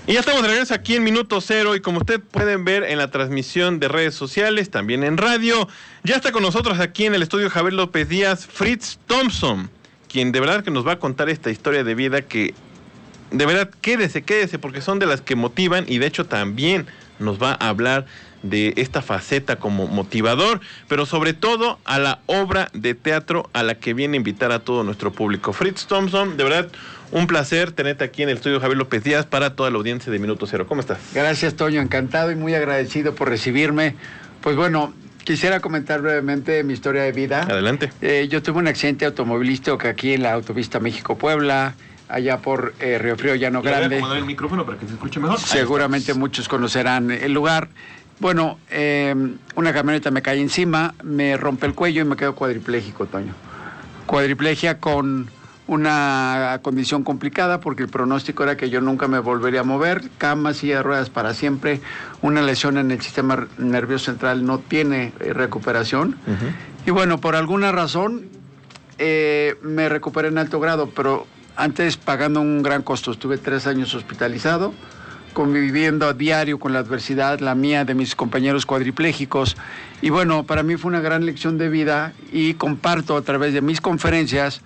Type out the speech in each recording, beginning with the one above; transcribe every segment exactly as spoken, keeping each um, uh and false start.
Y ya estamos de regreso aquí en Minuto Cero, y como ustedes pueden ver en la transmisión de redes sociales, también en radio, ya está con nosotros aquí en el estudio Javier López Díaz, Fritz Thompson, quien de verdad que nos va a contar esta historia de vida que, de verdad, quédese, quédese, porque son de las que motivan, y de hecho también nos va a hablar de esta faceta como motivador, pero sobre todo a la obra de teatro a la que viene a invitar a todo nuestro público. Fritz Thompson, de verdad, un placer tenerte aquí en el estudio Javier López Díaz para toda la audiencia de Minuto Cero. ¿Cómo estás? Gracias, Toño, encantado y muy agradecido por recibirme. Pues bueno, quisiera comentar brevemente mi historia de vida. Adelante. Eh, yo tuve un accidente automovilístico aquí en la autopista México-Puebla, allá por eh, Río Frío, Llano Grande. Voy a acomodar el micrófono para que se escuche mejor. Seguramente muchos conocerán el lugar. Bueno, eh, una camioneta me cae encima, me rompe el cuello y me quedo cuadripléjico, Toño. Cuadriplegia con una condición complicada porque el pronóstico era que yo nunca me volvería a mover, cama, silla de ruedas para siempre, una lesión en el sistema nervioso central no tiene eh, recuperación. Uh-huh. Y bueno, por alguna razón eh, me recuperé en alto grado, pero antes pagando un gran costo. Estuve tres años hospitalizado, conviviendo a diario con la adversidad, la mía, de mis compañeros cuadriplégicos. Y bueno, para mí fue una gran lección de vida y comparto a través de mis conferencias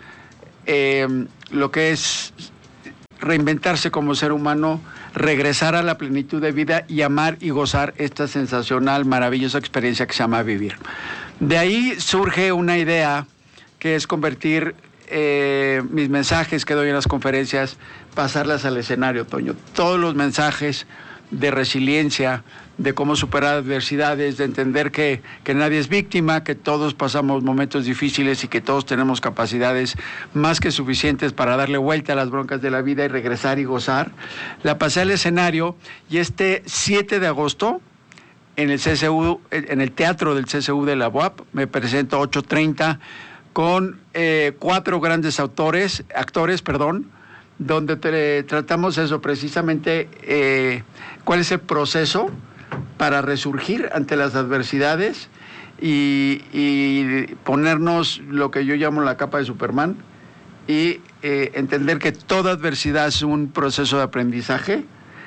eh, lo que es reinventarse como ser humano, regresar a la plenitud de vida y amar y gozar esta sensacional, maravillosa experiencia que se llama vivir. De ahí surge una idea que es convertir Eh, mis mensajes que doy en las conferencias, pasarlas al escenario, Toño. Todos los mensajes de resiliencia, de cómo superar adversidades, de entender que, que nadie es víctima, que todos pasamos momentos difíciles y que todos tenemos capacidades más que suficientes para darle vuelta a las broncas de la vida y regresar y gozar. La pasé al escenario y este siete de agosto en el C C U, en el Teatro del C C U de la U A P, me presento ocho treinta con eh, cuatro grandes autores, actores, perdón, donde te, tratamos eso precisamente, eh, cuál es el proceso para resurgir ante las adversidades y, y ponernos lo que yo llamo la capa de Superman y eh, entender que toda adversidad es un proceso de aprendizaje.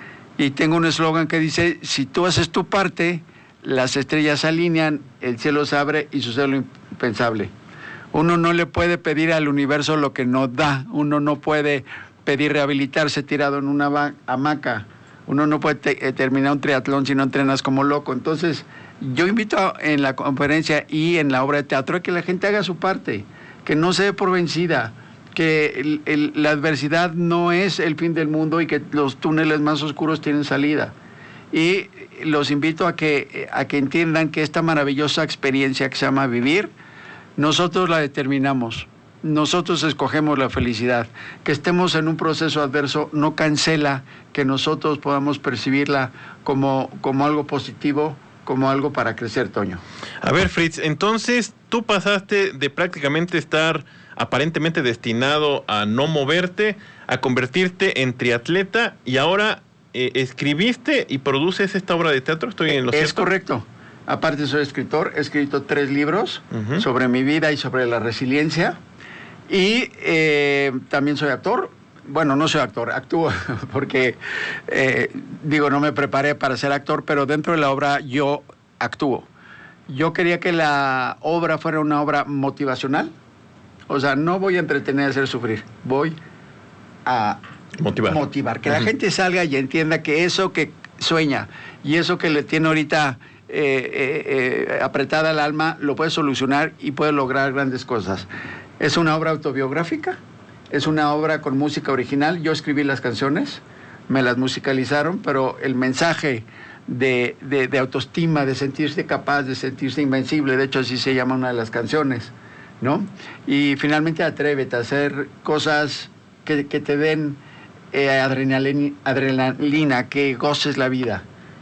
Y tengo un eslogan que dice, si tú haces tu parte, las estrellas se alinean, el cielo se abre y sucede lo impensable. Uno no le puede pedir al universo lo que no da. Uno no puede pedir rehabilitarse tirado en una hamaca. Uno no puede te- terminar un triatlón si no entrenas como loco. Entonces, yo invito a, en la conferencia y en la obra de teatro a que la gente haga su parte, que no se dé por vencida, que el, el, la adversidad no es el fin del mundo y que los túneles más oscuros tienen salida. Y los invito a que, a que entiendan que esta maravillosa experiencia que se llama vivir, nosotros la determinamos, nosotros escogemos la felicidad. Que estemos en un proceso adverso no cancela que nosotros podamos percibirla como, como algo positivo, como algo para crecer, Toño. A ver, Fritz, entonces tú pasaste de prácticamente estar aparentemente destinado a no moverte, a convertirte en triatleta, y ahora eh, escribiste y produces esta obra de teatro. ¿Estoy en lo cierto? Es correcto. Aparte soy escritor, he escrito tres libros uh-huh. sobre mi vida y sobre la resiliencia. Y eh, también soy actor. Bueno, no soy actor, actúo porque, eh, digo, no me preparé para ser actor, pero dentro de la obra yo actúo. Yo quería que la obra fuera una obra motivacional. O sea, no voy a entretener a hacer sufrir, voy a motivar. motivar que uh-huh. la gente salga y entienda que eso que sueña y eso que le tiene ahorita Eh, eh, eh, apretada al alma, lo puede solucionar y puede lograr grandes cosas. Es una obra autobiográfica, es una obra con música original. Yo escribí las canciones, me las musicalizaron, pero el mensaje de, de, de autoestima, de sentirse capaz, de sentirse invencible, de hecho así se llama una de las canciones, ¿no? Y finalmente atrévete a hacer cosas que, que te den eh, adrenalina, adrenalina, que goces la vida.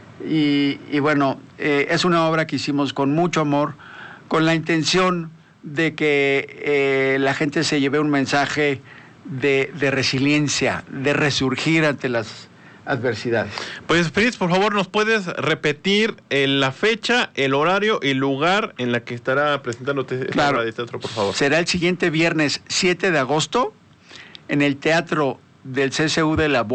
Y, y bueno, eh, es una obra que hicimos con mucho amor, con la intención de que eh, la gente se lleve un mensaje de, de resiliencia, de resurgir ante las adversidades. Pues Fritz, por favor, ¿nos puedes repetir eh, la fecha, el horario y el lugar en la que estará presentándote esta claro. obra de teatro, por favor? Será el siguiente viernes siete de agosto en el Teatro del C C U de la U A P,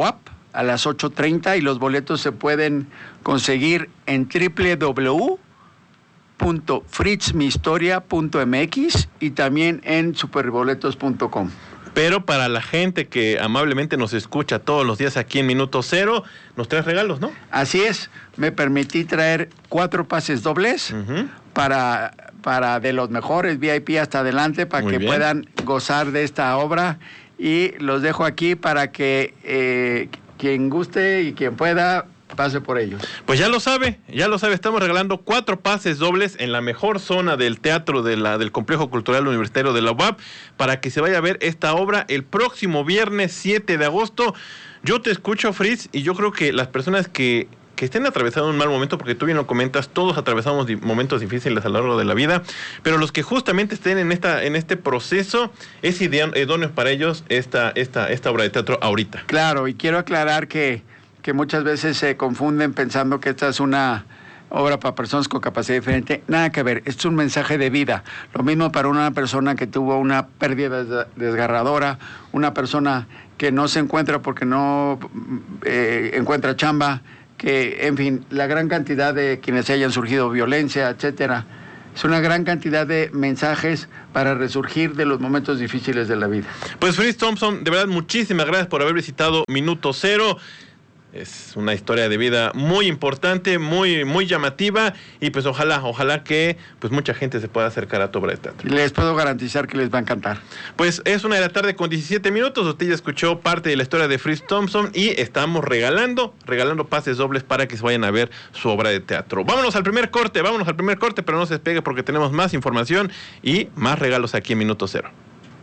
a las ocho treinta y los boletos se pueden conseguir en doble u doble u doble u punto fritz mi historia punto m x y también en superboletos punto com. Pero para la gente que amablemente nos escucha todos los días aquí en Minuto Cero, nos traes regalos, ¿no? Así es, me permití traer cuatro pases dobles uh-huh. para, para de los mejores V I P hasta adelante, para Muy que bien. puedan gozar de esta obra, y los dejo aquí para que eh, quien guste y quien pueda pase por ellos. Pues ya lo sabe, ya lo sabe, estamos regalando cuatro pases dobles en la mejor zona del teatro de la, del Complejo Cultural Universitario de la U A P para que se vaya a ver esta obra el próximo viernes siete de agosto. Yo te escucho, Fritz, y yo creo que las personas que, que estén atravesando un mal momento, porque tú bien lo comentas, todos atravesamos di- momentos difíciles a lo largo de la vida, pero los que justamente estén en esta en este proceso, es idóneo para ellos esta, esta, esta obra de teatro ahorita. Claro, y quiero aclarar que que muchas veces se confunden pensando que esta es una obra para personas con capacidad diferente. Nada que ver, esto es un mensaje de vida. Lo mismo para una persona que tuvo una pérdida desgarradora, una persona que no se encuentra porque no eh, encuentra chamba, que, en fin, la gran cantidad de quienes hayan surgido violencia, etcétera. Es una gran cantidad de mensajes para resurgir de los momentos difíciles de la vida. Pues Fritz Thompson, de verdad, muchísimas gracias por haber visitado Minuto Cero. Es una historia de vida muy importante, muy muy llamativa, y pues ojalá, ojalá que pues mucha gente se pueda acercar a tu obra de teatro. Les puedo garantizar que les va a encantar. Pues es una de la tarde con diecisiete minutos, usted ya escuchó parte de la historia de Fritz Thompson y estamos regalando, regalando pases dobles para que se vayan a ver su obra de teatro. Vámonos al primer corte, vámonos al primer corte, pero no se despegue porque tenemos más información y más regalos aquí en Minuto Cero.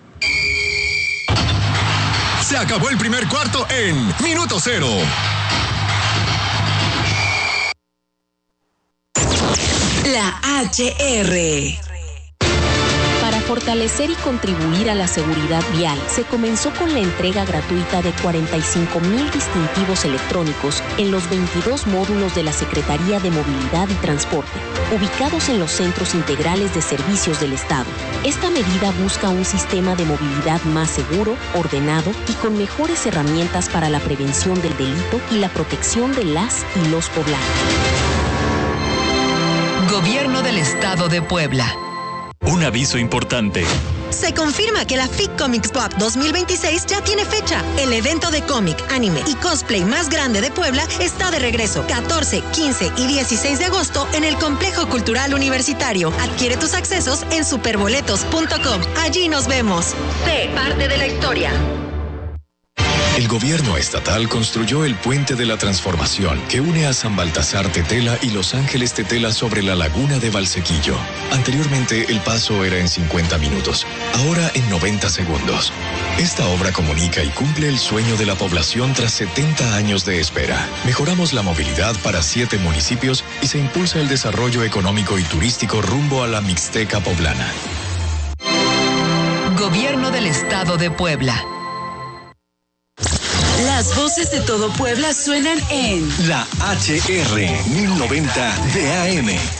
Se acabó el primer cuarto en Minuto Cero. La H R. Para fortalecer y contribuir a la seguridad vial, se comenzó con la entrega gratuita de cuarenta y cinco mil distintivos electrónicos en los veintidós módulos de la Secretaría de Movilidad y Transporte, ubicados en los centros integrales de servicios del Estado. Esta medida busca un sistema de movilidad más seguro, ordenado y con mejores herramientas para la prevención del delito y la protección de las y los poblanos. Gobierno del Estado de Puebla. Un aviso importante. Se confirma que la F I C Comics Pop dos mil veintiséis ya tiene fecha. El evento de cómic, anime y cosplay más grande de Puebla está de regreso. catorce, quince y dieciséis de agosto en el Complejo Cultural Universitario. Adquiere tus accesos en superboletos punto com. Allí nos vemos. Sé parte de la historia. El gobierno estatal construyó el Puente de la Transformación que une a San Baltasar Tetela y Los Ángeles Tetela sobre la laguna de Valsequillo. Anteriormente el paso era en cincuenta minutos, ahora en noventa segundos. Esta obra comunica y cumple el sueño de la población tras setenta años de espera. Mejoramos la movilidad para siete municipios y se impulsa el desarrollo económico y turístico rumbo a la Mixteca poblana. Gobierno del Estado de Puebla. Las voces de todo Puebla suenan en La H R mil noventa de A M.